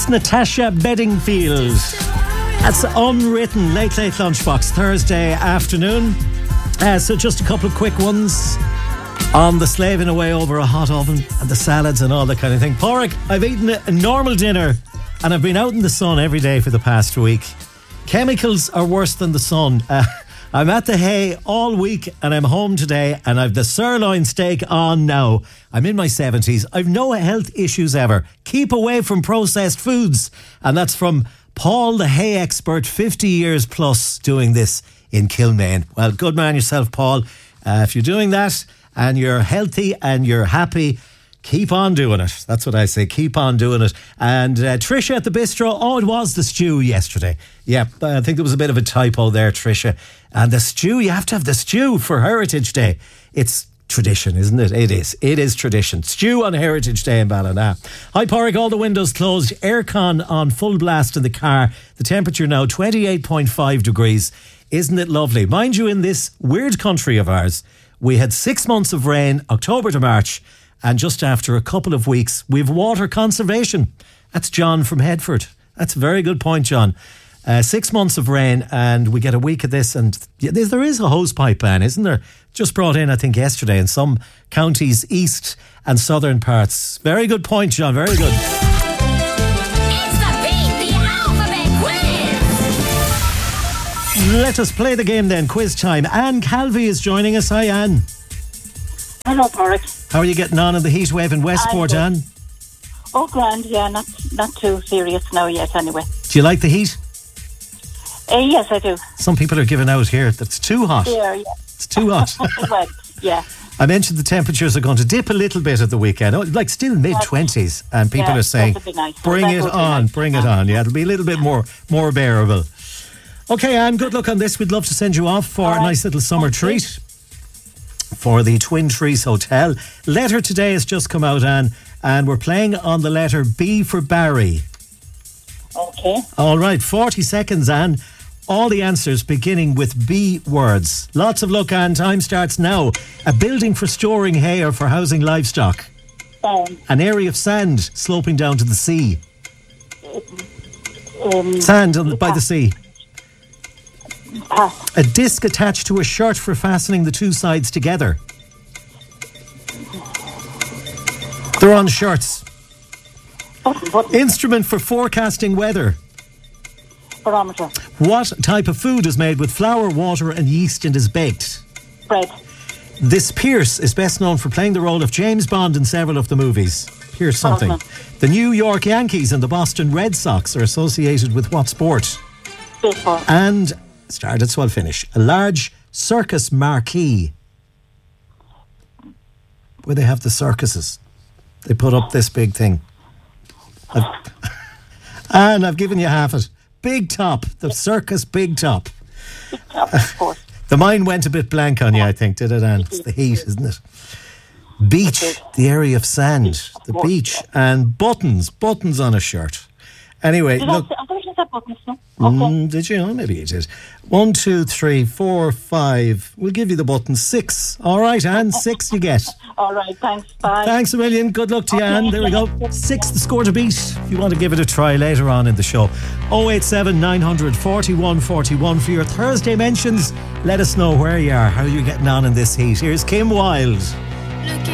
That's Natasha Bedingfield. That's Unwritten, Late Lunchbox, Thursday afternoon. So just a couple of quick ones on the slaving away over a hot oven and the salads and all that kind of thing. Pádraig, I've eaten a normal dinner and I've been out in the sun every day for the past week. Chemicals are worse than the sun. I'm at the hay all week and I'm home today and I've the sirloin steak on now. I'm in my 70s. I've no health issues ever. Keep away from processed foods. And that's from Paul, the hay expert, 50 years plus doing this in Kilmaine. Well, good man yourself, Paul. If you're doing that and you're healthy and you're happy, keep on doing it. That's what I say. Keep on doing it. And Tricia at the bistro. Oh, it was the stew yesterday. Yeah, I think there was a bit of a typo there, Tricia. And the stew, you have to have the stew for Heritage Day. It's tradition, isn't it? It is. It is tradition. Stew on Heritage Day in Ballina. Hi, Pádraig. All the windows closed. Aircon on full blast in the car. The temperature now 28.5 degrees. Isn't it lovely? Mind you, in this weird country of ours, we had 6 months of rain, October to March. And just after a couple of weeks, we've water conservation. That's John from Headford. That's a very good point, John. 6 months of rain and we get a week of this. And there is a hose pipe ban, isn't there? Just brought in, I think, yesterday in some counties, east and southern parts. Very good point, John. Very good. It's the Beat the Alphabet Quiz. Let us play the game then. Quiz time. Anne Calvi is joining us. Hi, Anne. Hello, Pádraig. How are you getting on in the heat wave in Westport, Anne? Oh, grand, yeah, not too serious now yet, anyway. Do you like the heat? Yes, I do. Some people are giving out here that it's too hot. Yeah. It's too hot. Well, yeah. I mentioned the temperatures are going to dip a little bit at the weekend. Oh, like still mid-20s. And people are saying, nice. bring it on. Yeah, it'll be a little bit more bearable. Okay, Anne, good luck on this. We'd love to send you off for a nice little summer treat for the Twin Trees Hotel. Letter today has just come out, Anne, and we're playing on the letter B for Barry. Okay. All right, 40 seconds, Anne. All the answers beginning with B words. Lots of luck, Anne. Time starts now. A building for storing hay or for housing livestock. An area of sand sloping down to the sea. Sand by the sea. A disc attached to a shirt for fastening the two sides together. They're on shirts. Instrument for forecasting weather. Barometer. What type of food is made with flour, water and yeast and is baked? Bread. This Pierce is best known for playing the role of James Bond in several of the movies. Pierce something. The New York Yankees and the Boston Red Sox are associated with what sport? Baseball. And started, so I'll finish. A large circus marquee. Where they have the circuses. They put up this big thing. And I've given you half it. Big Top, the circus Big Top. Of course. The mind went a bit blank on you, I think, did it, Anne? It's the heat, isn't it? Beach, the area of sand, the beach, and buttons on a shirt. Anyway, look. I thought you said buttons, no? Okay. Did you? Oh, maybe you did. 1, 2, 3, 4, 5. We'll give you the button. 6. All right, Anne, 6 you get. All right, thanks. Bye. Thanks a million. Good luck to you, Anne. There we go. 6, the score to beat. If you want to give it a try later on in the show. 087 900 41 41 for your Thursday mentions. Let us know where you are, how you're getting on in this heat. Here's Kim Wilde.